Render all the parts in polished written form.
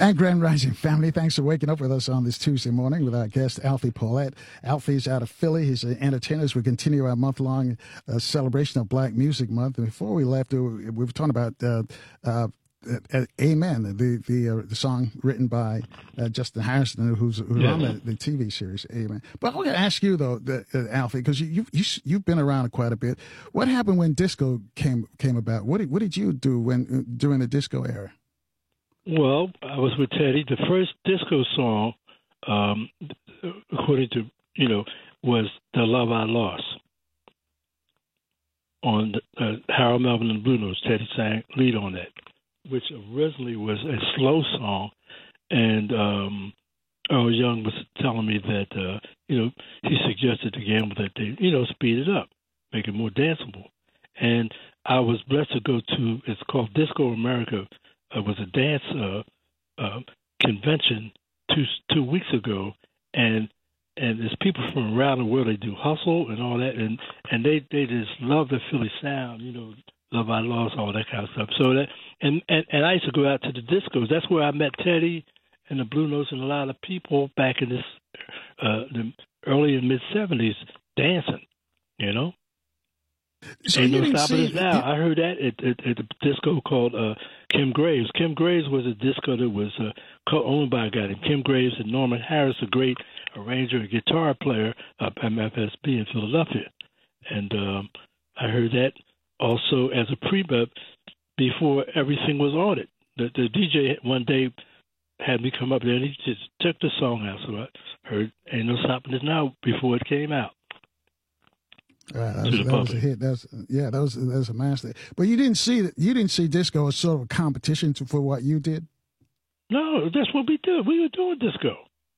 And Grand Rising family, thanks for waking up with us on this Tuesday morning with our guest, Alfie Paulette. Alfie's out of Philly. He's an entertainer as we continue our month-long celebration of Black Music Month. And before we left, we were talking about Amen, the song written by Justin Harrison, who's on the TV series Amen. But I want to ask you, though, Alfie, because you've been around quite a bit. What happened when disco came about? What did you do during the disco era? Well, I was with Teddy. The first disco song, according to, was The Love I Lost on Harold Melvin and the Blue Notes. Teddy sang lead on that, which originally was a slow song. And Earl Young was telling me that, he suggested to Gamble that they, speed it up, make it more danceable. And I was blessed to go to, it's called Disco America. It was a dance convention two weeks ago, and there's people from around the world. They do hustle and all that, and they just love the Philly sound, Love I Lost, all that kind of stuff. So that and I used to go out to the discos. That's where I met Teddy and the Blue Notes and a lot of people back in this the early and mid '70s dancing, So ain't no stopping us now. I heard that at a disco called Kim Graves. Kim Graves was a disco that was owned by a guy named Kim Graves and Norman Harris, a great arranger and guitar player of MFSB in Philadelphia. And I heard that also as a pre-bub before everything was on it. The DJ one day had me come up there and he just took the song out. So I heard Ain't No Stopping Us Now before it came out. That was a hit. That was a master. But you didn't see disco as sort of a competition for what you did. No, that's what we did. We were doing disco.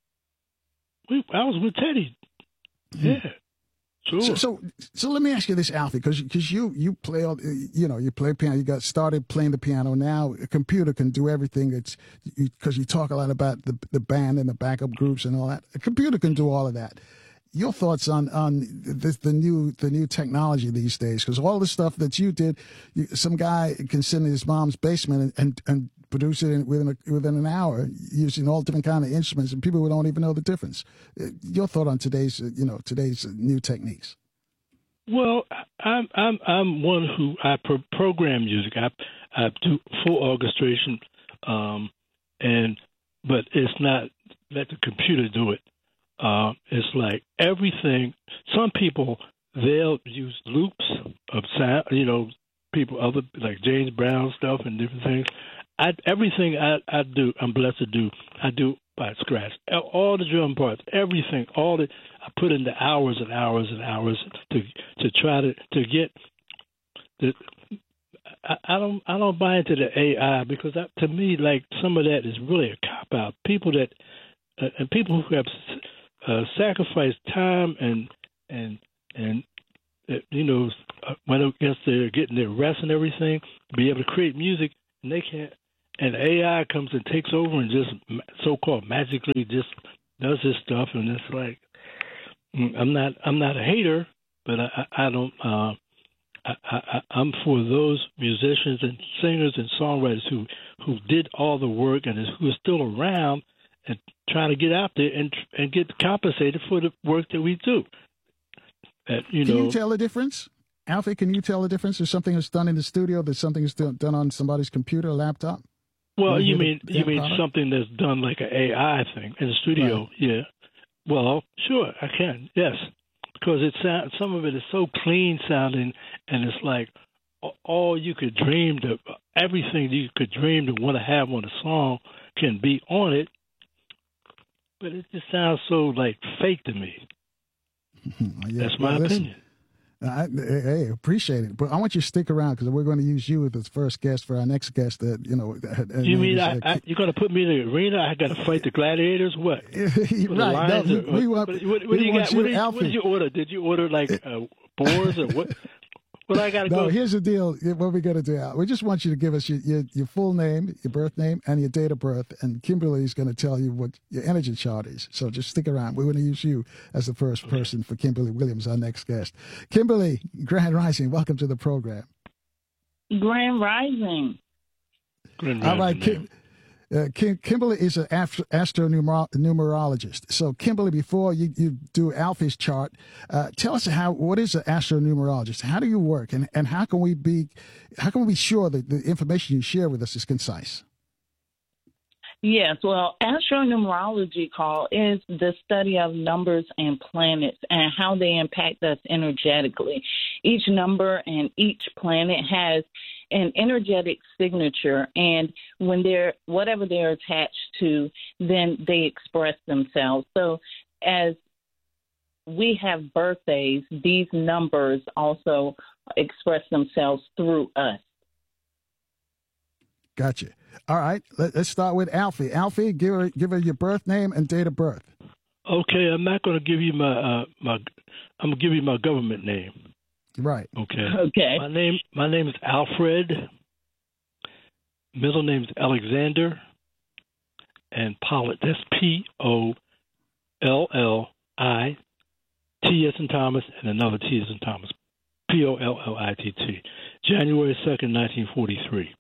I was with Teddy. Yeah, sure. So let me ask you this, Alfie, because you play you play piano. You got started playing the piano. Now a computer can do everything. It's because you talk a lot about the band and the backup groups and all that. A computer can do all of that. Your thoughts on the new technology these days? Because all the stuff that you did, some guy can sit in his mom's basement and produce it within an hour using all different kind of instruments, and people don't even know the difference. Your thought on today's new techniques? Well, I'm one who I program music. I do full orchestration, but it's not let the computer do it. It's like everything. Some people, they'll use loops of sound, people other like James Brown stuff and different things. Everything I do, I'm blessed to do. I do by scratch. All the drum parts, everything, I put in the hours and hours and hours to try to get the. I don't buy into the AI because to me, like some of that is really a cop out. People that and people who have sacrifice time and when I guess they're getting their rest and everything, to be able to create music, and they can't. And AI comes and takes over and just so-called magically just does this stuff, and it's like I'm not a hater, but I don't. I'm for those musicians and singers and songwriters who did all the work and who are still around and trying to get out there and get compensated for the work that we do. Can you tell the difference? Alfie, can you tell the difference? There's something that's done in the studio, there's something that's done on somebody's computer or laptop? Well, you mean something that's done like an AI thing in the studio? Right. Yeah. Well, sure, I can. Yes, because some of it is so clean sounding, and it's like all you could dream to, everything you could dream to want to have on a song can be on it, but it just sounds so like fake to me. That's my opinion. Hey, appreciate it, but I want you to stick around because we're going to use you as the first guest for our next guest. You mean you're going to put me in the arena? I got to fight the gladiators? What? Right. What did you order? Did you order like boars or what? What I got to go? No, here's the deal. What we're going to do, Al. We just want you to give us your full name, your birth name, and your date of birth, and Kimberly's going to tell you what your energy chart is. So just stick around. We're going to use you as the first person for Kimberly Williams, our next guest. Kimberly, Grand Rising, welcome to the program. Grand Rising. All right, Kimberly is an astronumerologist. So, Kimberly, before you do Alfie's chart, tell us what is an astronumerologist? How do you work, and how can we be sure that the information you share with us is concise? Yes, well, astronumerology, Carl, is the study of numbers and planets and how they impact us energetically. Each number and each planet has an energetic signature, and when whatever they're attached to, then they express themselves. So as we have birthdays, these numbers also express themselves through us. Gotcha. All right, let's start with Alfie. Alfie, give her your birth name and date of birth. Okay, I'm not going to give you I'm going to give you my government name. Right. Okay. Okay. My name is Alfred. Middle name is Alexander, and Pollitt. That's Pollitt, T as in Thomas, and another T as in Thomas. Pollitt. January 2nd, 1943.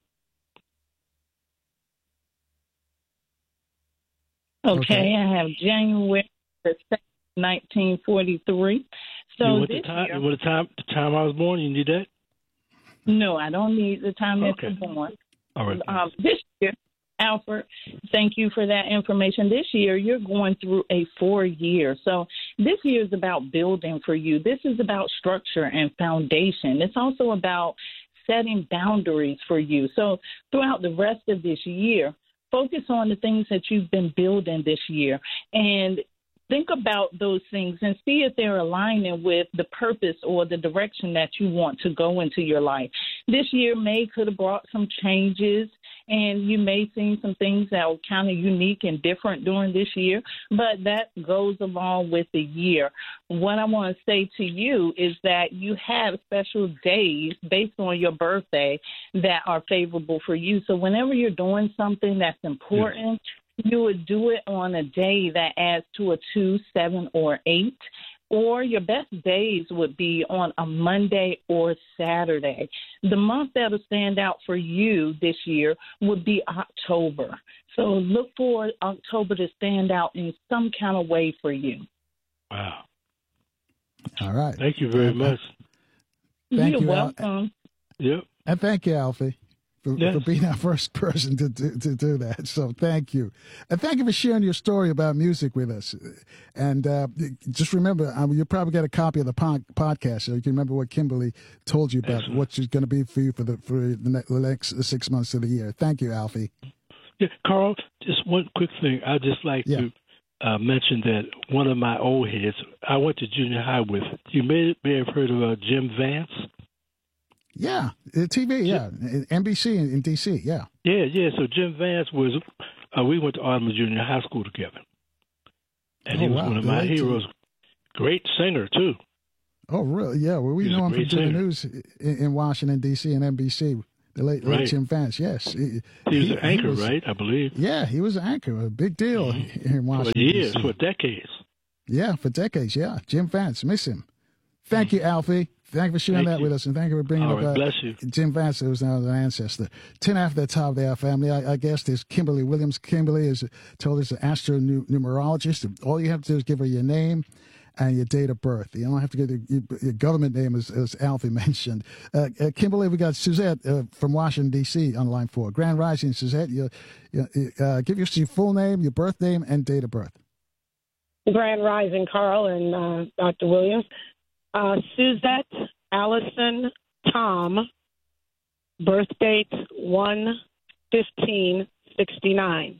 Okay, I have January 2nd, 1943. So you want the time I was born? You need that? No, I don't need the time that you're born. All right. This year, Alfred, thank you for that information. This year, you're going through a 4-year. So this year is about building for you. This is about structure and foundation. It's also about setting boundaries for you. So throughout the rest of this year, focus on the things that you've been building this year and think about those things and see if they're aligning with the purpose or the direction that you want to go into your life. This year could have brought some changes, and you may see some things that were kind of unique and different during this year, but that goes along with the year. What I want to say to you is that you have special days based on your birthday that are favorable for you. So whenever you're doing something that's important, you would do it on a day that adds to a 2, 7, or 8. Or your best days would be on a Monday or Saturday. The month that'll stand out for you this year would be October. So look for October to stand out in some kind of way for you. Wow. All right. Thank you very much. You're welcome. Yep. And thank you, Alfie, for being our first person to do that. So thank you. And thank you for sharing your story about music with us. And just remember, you'll probably get a copy of the podcast so you can remember what Kimberly told you about what she's going to be for you for the next 6 months of the year. Thank you, Alfie. Yeah, Carl, just one quick thing. I'd just like to mention that one of my old heads I went to junior high with. You may have heard of Jim Vance. Yeah, TV, NBC in D.C., yeah. Yeah. So Jim Vance was, we went to Ardmore Junior High School together. And he was one of my heroes. Great singer, too. Oh, really? Yeah, well, we know him from doing the news in Washington, D.C. and NBC. The late Jim Vance, yes. He was an anchor, right, I believe? Yeah, he was an anchor, a big deal in Washington, For years, D.C. for decades. Yeah, for decades, yeah. Jim Vance, miss him. Thank you, Alfie. Thank you for sharing that with us, and thank you for bringing up bless you. Jim Vance, who was now an ancestor. 10 after the top of our family. I guess there's Kimberly Williams. Kimberly is told us an astronumerologist. All you have to do is give her your name and your date of birth. You don't have to get your government name, as Alfie mentioned. Kimberly, we got Suzette from Washington, D.C. on line 4. Grand Rising, Suzette. Give us your full name, your birth name, and date of birth. Grand Rising, Carl and Dr. Williams. Suzette Allison Tom, birth date 1/15/69.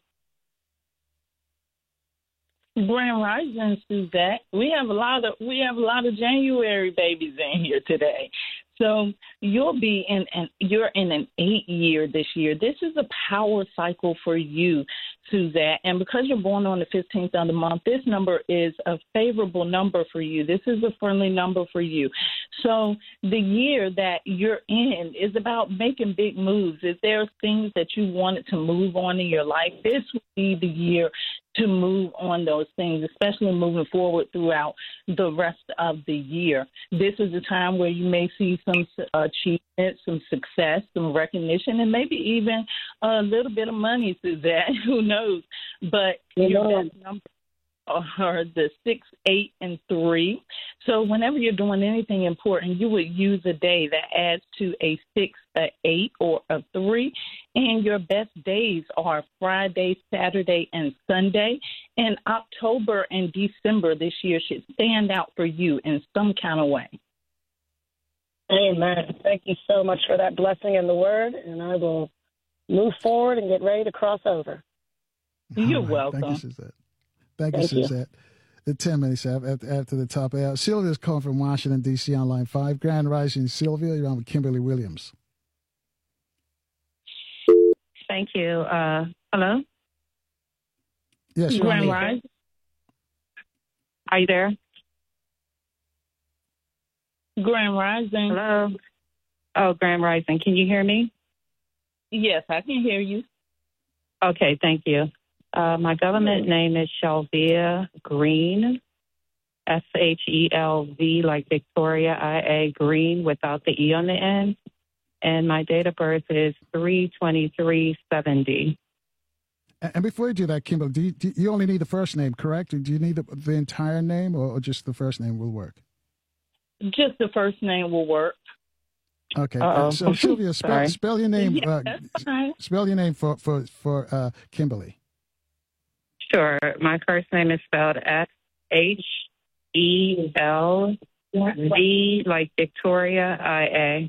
Grand Rising, Suzette. We have a lot of January babies in here today. So you're in an 8-year this year. This is a power cycle for you. Suzette. And because you're born on the 15th of the month, this number is a favorable number for you. This is a friendly number for you. So the year that you're in is about making big moves. If there are things that you wanted to move on in your life, this would be the year to move on those things, especially moving forward throughout the rest of the year. This is a time where you may see some achievement, some success, some recognition, and maybe even a little bit of money through that. Who knows? But your best number are the 6, 8, and 3. So whenever you're doing anything important, you would use a day that adds to a 6, a 8, or a 3. And your best days are Friday, Saturday, and Sunday. And October and December this year should stand out for you in some kind of way. Amen. Thank you so much for that blessing and the word, and I will move forward and get ready to cross over. You're welcome. Thank you, Suzette. Thank you, Suzette. The 10 minutes after the top hour. Sylvia's calling from Washington, D.C. on line 5. Grand Rising, Sylvia. You're on with Kimberly Williams. Thank you. Hello? Yes, Grand Rising. Are you there? Grand Rising. Hello? Oh, Grand Rising. Can you hear me? Yes, I can hear you. Okay, thank you. My government name is Shelvia Green, Shelv, like Victoria, IA, Green, without the E on the end. And my date of birth is 3/23/70. And before you do that, Kimberly, do you only need the first name, correct? Or do you need the entire name, or just the first name will work? Just the first name will work. Okay. So Sylvia, spell your name. That's fine. Spell your name for Kimberly. Sure. My first name is spelled SHELV, like Victoria, IA.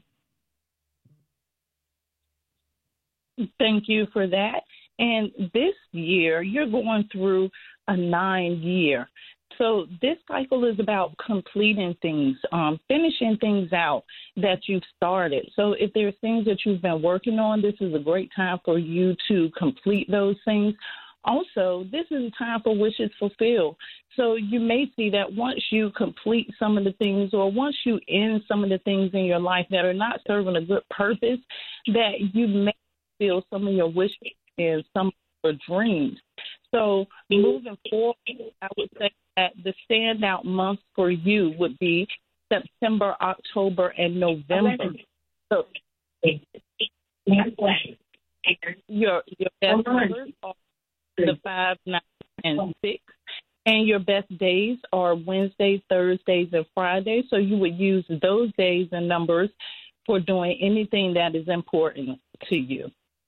Thank you for that. And this year, you're going through a 9-year. So this cycle is about completing things, finishing things out that you've started. So if there's things that you've been working on, this is a great time for you to complete those things. Also, this is a time for wishes fulfilled. So you may see that once you complete some of the things, or once you end some of the things in your life that are not serving a good purpose, that you may fulfill some of your wishes and some of your dreams. So moving forward, I would say that the standout months for you would be September, October, and November. So your best numbers are the 5, 9, and 6. And your best days are Wednesdays, Thursdays, and Fridays. So you would use those days and numbers for doing anything that is important to you.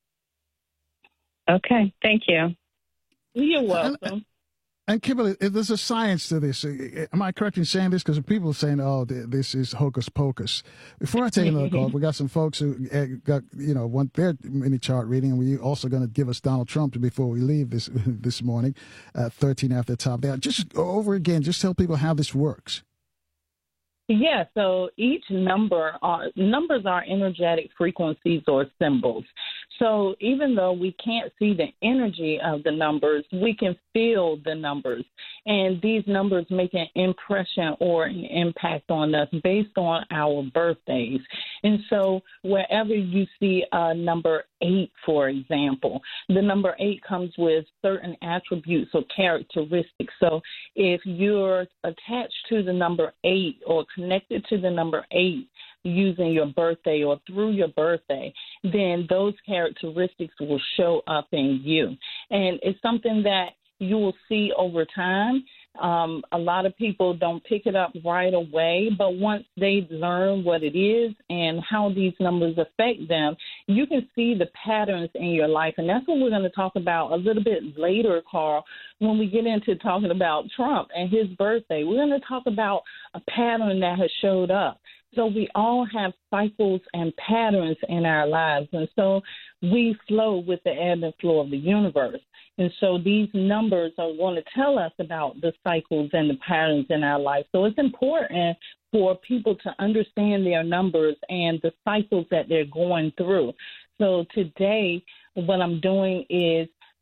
Okay, thank you. You're welcome. And Kimberly, there's a science to this. Am I correct in saying this? Because people are saying, "Oh, this is hocus pocus." Before I take another call, we got some folks who got want their mini chart reading, and we're also going to give us Donald Trump before we leave this morning. 13 after the top. There, just go over again. Just tell people how this works. Yeah, so each numbers are energetic frequencies or symbols. So even though we can't see the energy of the numbers, we can feel the numbers. And these numbers make an impression or an impact on us based on our birthdays. And so wherever you see number 8, for example, the number 8 comes with certain attributes or characteristics. So if you're attached to the number 8 or connected to the number 8 using your birthday or through your birthday, then those characteristics will show up in you. And it's something that you will see over time. A lot of people don't pick it up right away, but once they learn what it is and how these numbers affect them, you can see the patterns in your life. And that's what we're going to talk about a little bit later, Carl, when we get into talking about Trump and his birthday. We're going to talk about a pattern that has showed up. So we all have cycles and patterns in our lives, and so we flow with the ebb and flow of the universe. And so these numbers are going to tell us about the cycles and the patterns in our life. So it's important for people to understand their numbers and the cycles that they're going through. So today, what I'm doing is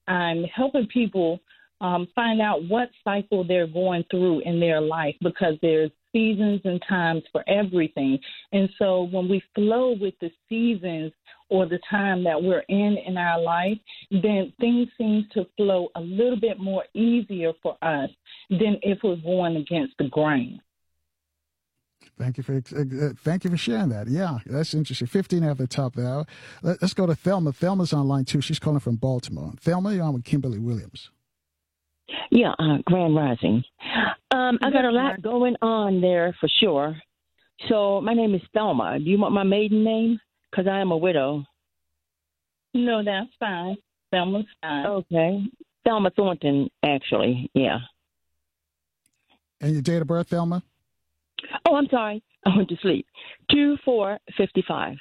I'm helping people find out what cycle they're going through in their life, because there's seasons and times for everything. And so when we flow with the seasons or the time that we're in our life, then things seem to flow a little bit more easier for us than if we're going against the grain. Thank you for sharing that. Yeah, that's interesting. 15 at the top there. Let's go to Thelma. Thelma's on line 2. She's calling from Baltimore. Thelma, you're on with Kimberly Williams. Yeah, Grand Rising. I got a lot going on there for sure. So my name is Thelma. Do you want my maiden name? Because I am a widow. No, that's fine. Thelma's fine. Okay. Thelma Thornton, actually, yeah. And your date of birth, Thelma? Oh, I'm sorry. I went to sleep. 2/4/55.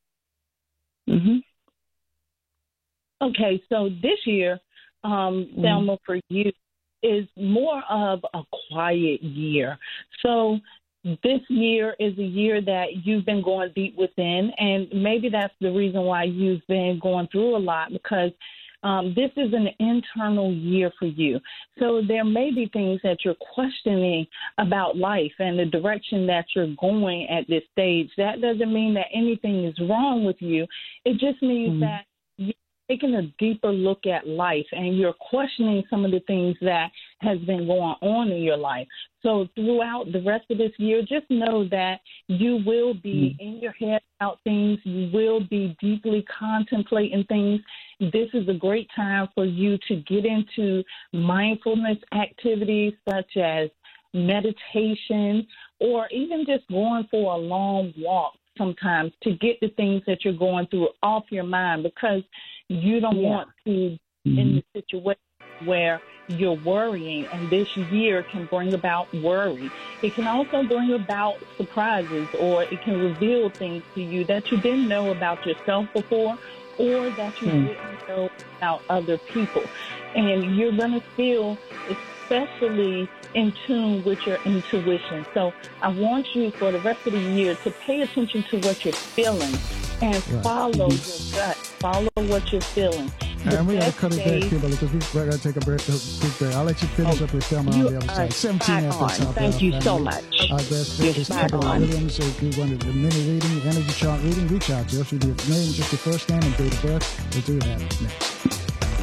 Okay, so this year, Thelma, for you, is more of a quiet year. So this year is a year that you've been going deep within, and maybe that's the reason why you've been going through a lot, because this is an internal year for you. So there may be things that you're questioning about life and the direction that you're going at this stage. That doesn't mean that anything is wrong with you. It just means that you're taking a deeper look at life and you're questioning some of the things that has been going on in your life. So throughout the rest of this year, just know that you will be in your head about things. You will be deeply contemplating things. This is a great time for you to get into mindfulness activities such as meditation, or even just going for a long walk sometimes to get the things that you're going through off your mind, because you don't want to in the situation where you're worrying, and this year can bring about worry. It can also bring about surprises, or it can reveal things to you that you didn't know about yourself before, or that you didn't know about other people. And you're going to feel especially in tune with your intuition. So I want you for the rest of the year to pay attention to what you're feeling and follow your gut, follow what you're feeling. And we got to cut it back, Kimberly, because we're going to take a quick break. I'll let you finish up with Thelma on the other side. 17 at the top. Thank you so much. Our guest is Kimberly Williams. So if you wanted a mini reading, energy chart reading, reach out to us. We do your name, just your first name and date of birth. We'll do that next.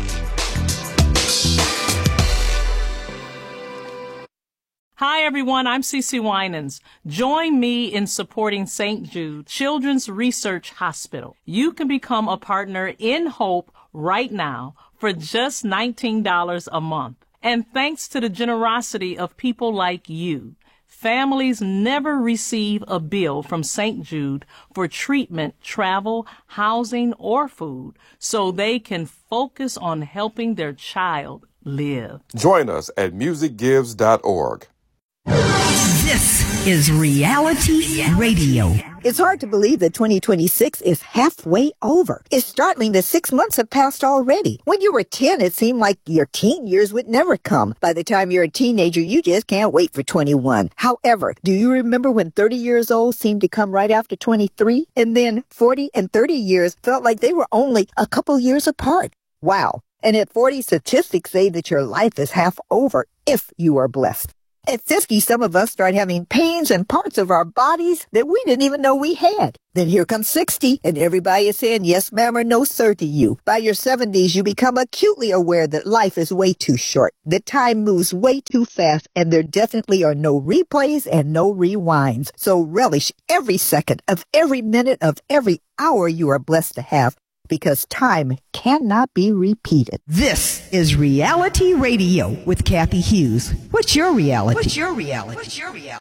Hi, everyone. I'm Cece Winans. Join me in supporting St. Jude Children's Research Hospital. You can become a partner in Hope right now for just $19 a month. And thanks to the generosity of people like you, families never receive a bill from St. Jude for treatment, travel, housing, or food, so they can focus on helping their child live. Join us at musicgives.org. This is Reality Radio. It's hard to believe that 2026 is halfway over. It's startling that 6 months have passed already. When you were 10, it seemed like your teen years would never come. By the time you're a teenager, you just can't wait for 21. However, do you remember when 30 years old seemed to come right after 23? And then 40 and 30 years felt like they were only a couple years apart. Wow. And at 40, statistics say that your life is half over if you are blessed. At 50, some of us start having pains in parts of our bodies that we didn't even know we had. Then here comes 60, and everybody is saying yes, ma'am, or no, sir to you. By your 70s, you become acutely aware that life is way too short, that time moves way too fast, and there definitely are no replays and no rewinds. So relish every second of every minute of every hour you are blessed to have, because time cannot be repeated. This is Reality Radio with Kathy Hughes. What's your reality? What's your reality? What's your reality?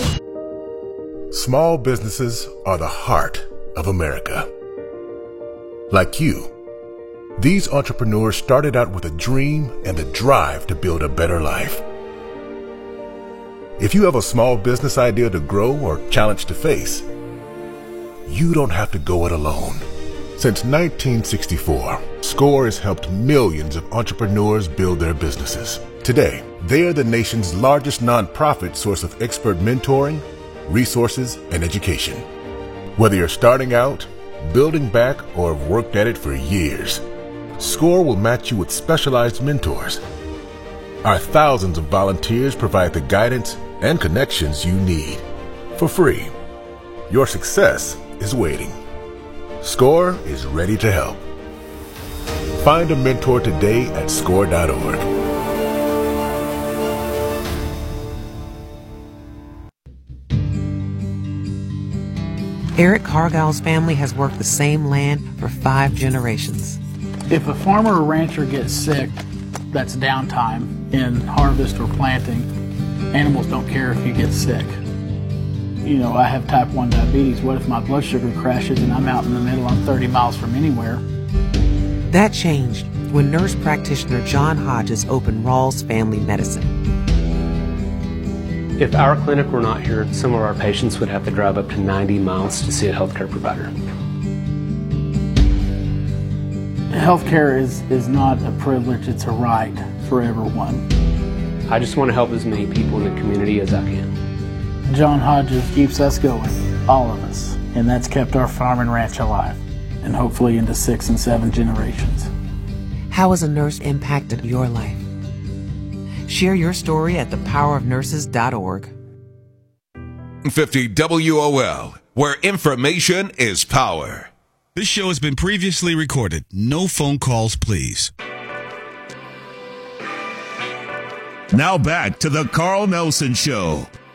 Small businesses are the heart of America. Like you, these entrepreneurs started out with a dream and the drive to build a better life. If you have a small business idea to grow or challenge to face, you don't have to go it alone. Since 1964, SCORE has helped millions of entrepreneurs build their businesses. Today, they are the nation's largest nonprofit source of expert mentoring, resources, and education. Whether you're starting out, building back, or have worked at it for years, SCORE will match you with specialized mentors. Our thousands of volunteers provide the guidance and connections you need for free. Your success is waiting. SCORE is ready to help. Find a mentor today at SCORE.org. Eric Cargill's family has worked the same land for 5 generations. If a farmer or rancher gets sick, that's downtime in harvest or planting. Animals don't care if you get sick. You know, I have type 1 diabetes. What if my blood sugar crashes and I'm out in the middle, I'm 30 miles from anywhere? That changed when nurse practitioner John Hodges opened Rawls Family Medicine. If our clinic were not here, some of our patients would have to drive up to 90 miles to see a healthcare provider. Healthcare is not a privilege, it's a right for everyone. I just want to help as many people in the community as I can. John Hodges keeps us going, all of us, and that's kept our farm and ranch alive, and hopefully into 6 and 7 generations. How has a nurse impacted your life? Share your story at thepowerofnurses.org. 50 WOL, where information is power. This show has been previously recorded. No phone calls, please. Now back to the Carl Nelson Show.